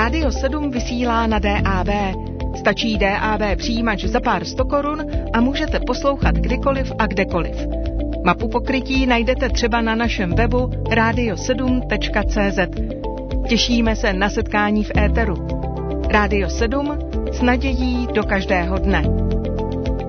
Rádio 7 vysílá na DAB. Stačí DAB přijímač za pár 100 korun a můžete poslouchat kdykoliv a kdekoliv. Mapu pokrytí najdete třeba na našem webu radio7.cz. Těšíme se na setkání v éteru. Rádio 7 s nadějí do každého dne.